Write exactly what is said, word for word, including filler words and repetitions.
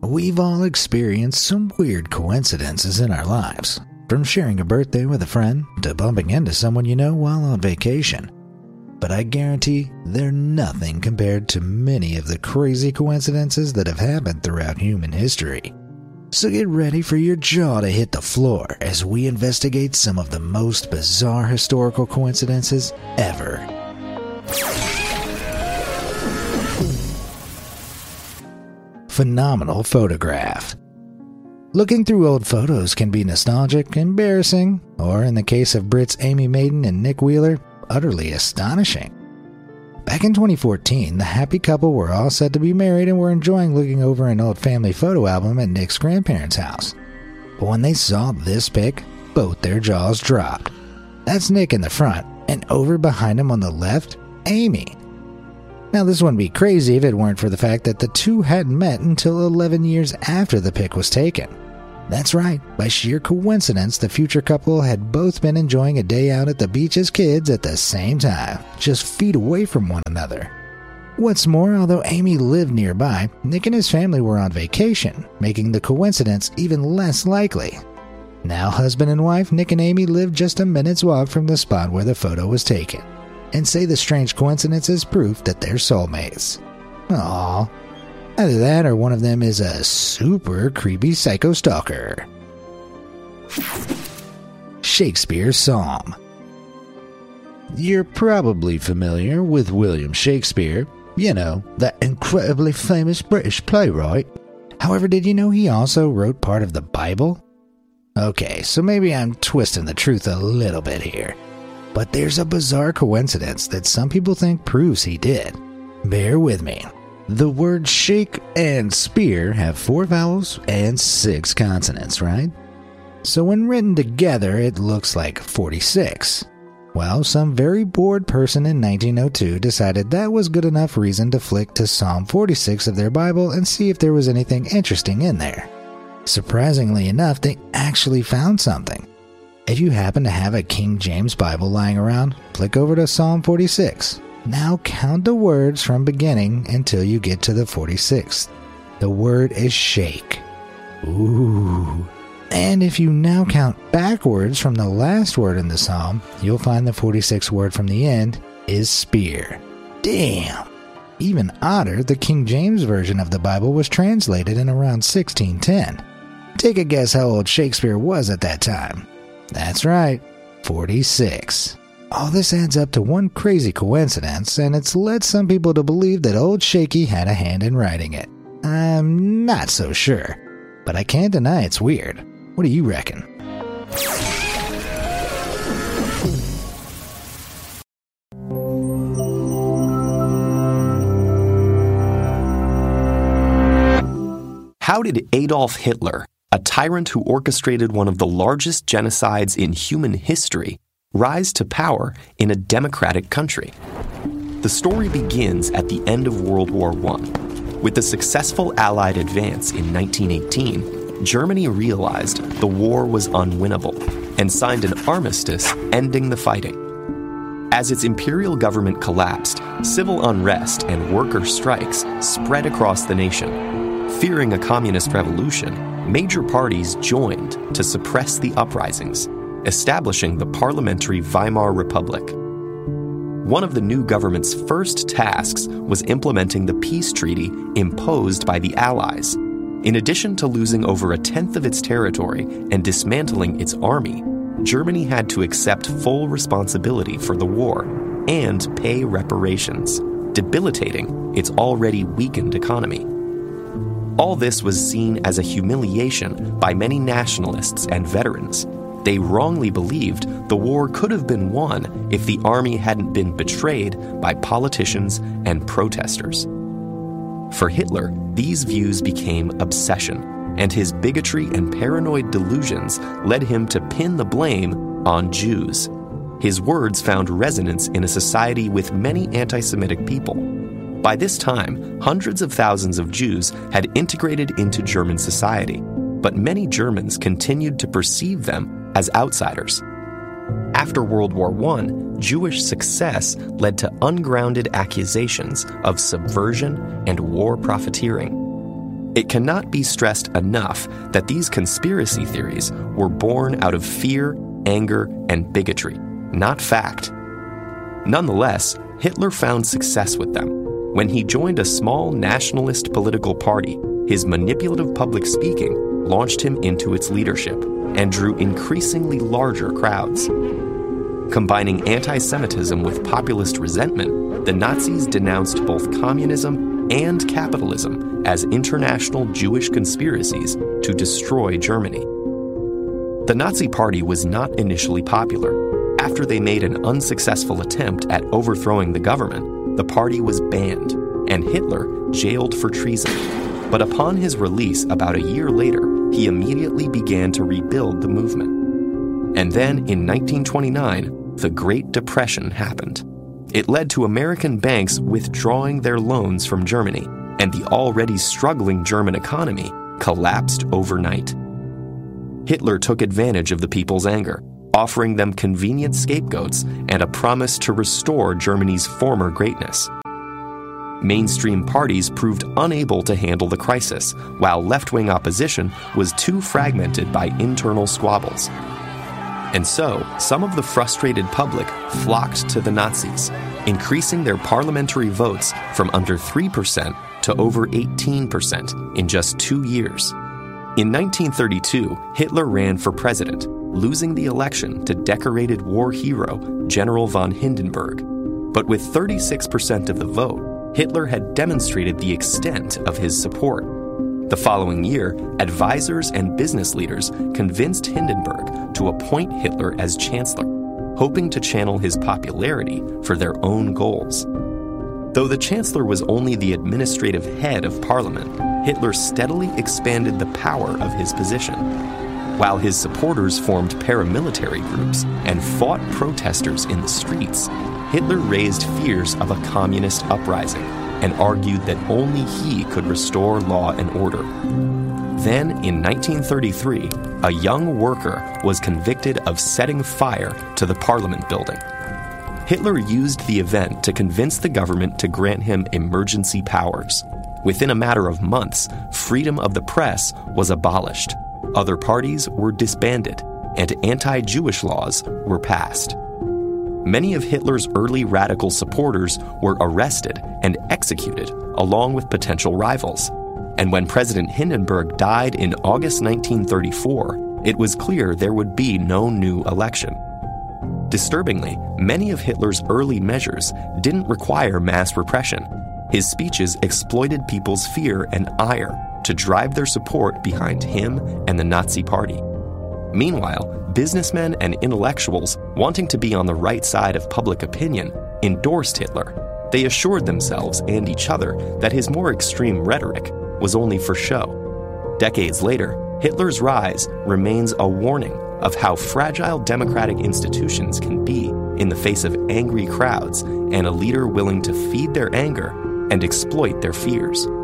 We've all experienced some weird coincidences in our lives, from sharing a birthday with a friend to bumping into someone you know while on vacation. But I guarantee they're nothing compared to many of the crazy coincidences that have happened throughout human history. So get ready for your jaw to hit the floor as we investigate some of the most bizarre historical coincidences ever. Phenomenal photograph. Looking through old photos can be nostalgic, embarrassing, or in the case of Brits Amy Maiden and Nick Wheeler, utterly astonishing. Back in twenty fourteen, the happy couple were all set to be married and were enjoying looking over an old family photo album at Nick's grandparents' house. But when they saw this pic, both their jaws dropped. That's Nick in the front, and over behind him on the left, Amy. Now this wouldn't be crazy if it weren't for the fact that the two hadn't met until eleven years after the pic was taken. That's right, by sheer coincidence, the future couple had both been enjoying a day out at the beach as kids at the same time, just feet away from one another. What's more, although Amy lived nearby, Nick and his family were on vacation, making the coincidence even less likely. Now husband and wife, Nick and Amy lived just a minute's walk from the spot where the photo was taken, and say the strange coincidence is proof that they're soulmates. Aww. Either that or one of them is a super creepy psycho stalker. Shakespeare's Psalm. You're probably familiar with William Shakespeare, you know, that incredibly famous British playwright. However, did you know he also wrote part of the Bible? Okay, so maybe I'm twisting the truth a little bit here, but there's a bizarre coincidence that some people think proves he did. Bear with me. The words shake and spear have four vowels and six consonants, right? So when written together, it looks like forty-six. Well, some very bored person in nineteen oh two decided that was good enough reason to flick to Psalm forty-six of their Bible and see if there was anything interesting in there. Surprisingly enough, they actually found something. If you happen to have a King James Bible lying around, flick over to Psalm forty-six. Now count the words from beginning until you get to the forty-sixth. The word is shake. Ooh. And if you now count backwards from the last word in the psalm, you'll find the forty-sixth word from the end is spear. Damn. Even odder, the King James Version of the Bible was translated in around sixteen ten. Take a guess how old Shakespeare was at that time. That's right, forty-six. All this adds up to one crazy coincidence, and it's led some people to believe that old Shaky had a hand in writing it. I'm not so sure, but I can't deny it's weird. What do you reckon? How did Adolf Hitler, a tyrant who orchestrated one of the largest genocides in human history, rise to power in a democratic country? The story begins at the end of World War One. With the successful Allied advance in nineteen eighteen, Germany realized the war was unwinnable and signed an armistice ending the fighting. As its imperial government collapsed, civil unrest and worker strikes spread across the nation. Fearing a communist revolution, major parties joined to suppress the uprisings, establishing the parliamentary Weimar Republic. One of the new government's first tasks was implementing the peace treaty imposed by the Allies. In addition to losing over a tenth of its territory and dismantling its army, Germany had to accept full responsibility for the war and pay reparations, debilitating its already weakened economy. All this was seen as a humiliation by many nationalists and veterans. They wrongly believed the war could have been won if the army hadn't been betrayed by politicians and protesters. For Hitler, these views became obsession, and his bigotry and paranoid delusions led him to pin the blame on Jews. His words found resonance in a society with many anti-Semitic people. By this time, hundreds of thousands of Jews had integrated into German society, but many Germans continued to perceive them as outsiders. After World War One, Jewish success led to ungrounded accusations of subversion and war profiteering. It cannot be stressed enough that these conspiracy theories were born out of fear, anger, and bigotry, not fact. Nonetheless, Hitler found success with them. When he joined a small nationalist political party, his manipulative public speaking launched him into its leadership and drew increasingly larger crowds. Combining anti-Semitism with populist resentment, the Nazis denounced both communism and capitalism as international Jewish conspiracies to destroy Germany. The Nazi Party was not initially popular. After they made an unsuccessful attempt at overthrowing the government, the party was banned, and Hitler jailed for treason. But upon his release about a year later, he immediately began to rebuild the movement. And then, in nineteen twenty-nine, the Great Depression happened. It led to American banks withdrawing their loans from Germany, and the already struggling German economy collapsed overnight. Hitler took advantage of the people's anger, offering them convenient scapegoats and a promise to restore Germany's former greatness. Mainstream parties proved unable to handle the crisis, while left-wing opposition was too fragmented by internal squabbles. And so, some of the frustrated public flocked to the Nazis, increasing their parliamentary votes from under three percent to over eighteen percent in just two years. In nineteen thirty-two, Hitler ran for president, losing the election to decorated war hero General von Hindenburg. But with thirty-six percent of the vote, Hitler had demonstrated the extent of his support. The following year, advisors and business leaders convinced Hindenburg to appoint Hitler as chancellor, hoping to channel his popularity for their own goals. Though the chancellor was only the administrative head of parliament, Hitler steadily expanded the power of his position. While his supporters formed paramilitary groups and fought protesters in the streets, Hitler raised fears of a communist uprising and argued that only he could restore law and order. Then, in nineteen thirty-three, a young worker was convicted of setting fire to the Parliament building. Hitler used the event to convince the government to grant him emergency powers. Within a matter of months, freedom of the press was abolished, other parties were disbanded, and anti-Jewish laws were passed. Many of Hitler's early radical supporters were arrested and executed, along with potential rivals. And when President Hindenburg died in August nineteen thirty-four, it was clear there would be no new election. Disturbingly, many of Hitler's early measures didn't require mass repression. His speeches exploited people's fear and ire to drive their support behind him and the Nazi Party. Meanwhile, businessmen and intellectuals wanting to be on the right side of public opinion endorsed Hitler. They assured themselves and each other that his more extreme rhetoric was only for show. Decades later, Hitler's rise remains a warning of how fragile democratic institutions can be in the face of angry crowds and a leader willing to feed their anger and exploit their fears.